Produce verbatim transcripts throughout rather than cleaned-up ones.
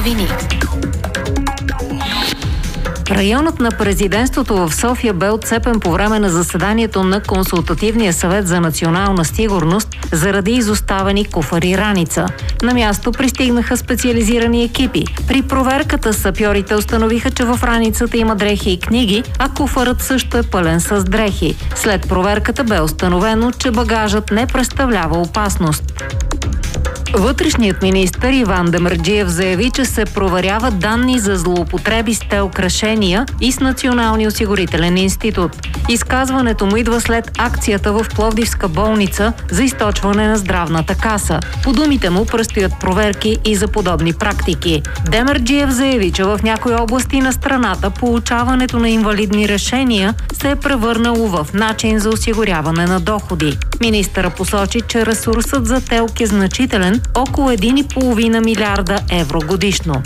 новини. Районът на президентството в София бе отцепен по време на заседанието на Консултативния съвет за национална сигурност заради изоставени куфари раница. На място пристигнаха специализирани екипи. При проверката сапьорите установиха, че в раницата има дрехи и книги, а куфарът също е пълен с дрехи. След проверката бе установено, че багажът не представлява опасност. Вътрешният министър Иван Демерджиев заяви, че се проверяват данни за злоупотреби с ТЕЛК решения и с Националния осигурителен институт. Изказването му идва след акцията в Пловдивска болница за източване на здравната каса. По думите му предстоят проверки и за подобни практики. Демерджиев заяви, че в някои области на страната получаването на инвалидни решения се е превърнало в начин за осигуряване на доходи. Министъра посочи, че ресурсът за ТЕЛК е значителен, около един и половина милиарда евро годишно.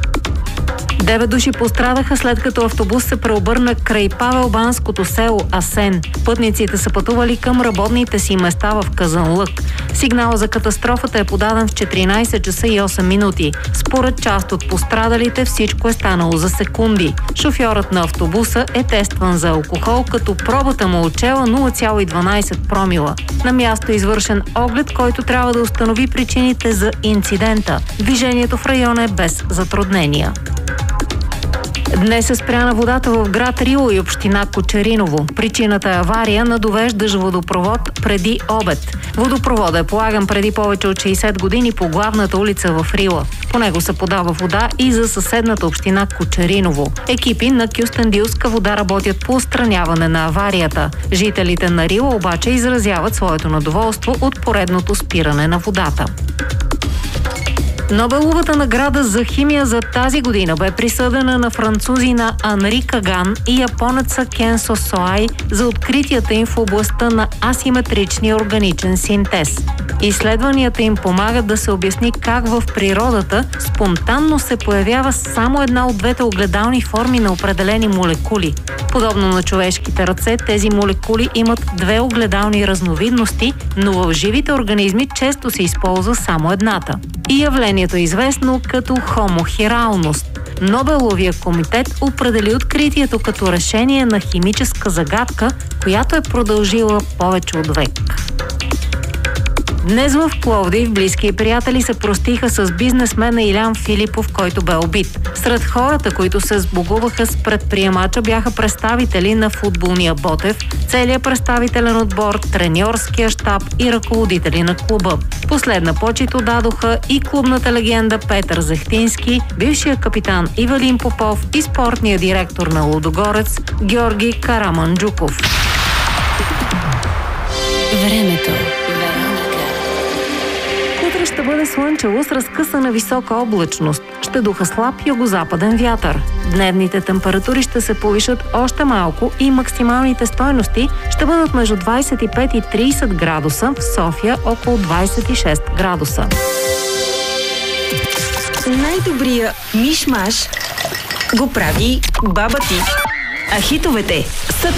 Девет души пострадаха, след като автобус се преобърна край Павелбанското село Асен. Пътниците са пътували към работните си места в Казанлък. Сигнал за катастрофата е подаден в четиринайсет часа и осем минути. Според част от пострадалите всичко е станало за секунди. Шофьорът на автобуса е тестван за алкохол, като пробата му отчела нула цяло и дванайсет промила. На място е извършен оглед, който трябва да установи причините за инцидента. Движението в района е без затруднения. Днес е спряна водата в град Рило и община Кочериново. Причината е авария на довеждащ водопровод преди обед. Водопроводът е полаган преди повече от шейсет години по главната улица в Рила. По него се подава вода и за съседната община Кочериново. Екипи на Кюстендилска вода работят по отстраняване на аварията. Жителите на Рила обаче изразяват своето недоволство от поредното спиране на водата. Нобеловата награда за химия за тази година бе присъдена на французина Анри Каган и японеца Кенсо Соай за откритията им в областта на асиметричния органичен синтез. Изследванията им помагат да се обясни как в природата спонтанно се появява само една от двете огледални форми на определени молекули. Подобно на човешките ръце, тези молекули имат две огледални разновидности, но в живите организми често се използва само едната. И явлението е известно като хомохиралност. Нобеловия комитет определи откритието като решение на химическа загадка, която е продължила повече от век. Днес в Пловдив близки и приятели се простиха с бизнесмена Илян Филипов, който бе убит. Сред хората, които се сбогуваха с предприемача, бяха представители на футболния Ботев, целият представителен отбор, треньорския щаб и ръководители на клуба. Последна почит отдадоха и клубната легенда Петър Зехтински, бившия капитан Ивелин Попов и спортния директор на Лудогорец Георги Караманджуков. Времето. Утре ще бъде слънчево с разкъсана висока облачност. Ще духа слаб югозападен вятър. Дневните температури ще се повишат още малко и максималните стойности ще бъдат между двайсет и пет и трийсет градуса, в София около двайсет и шест градуса. Най-добрия миш-маш го прави баба ти. А хитовете са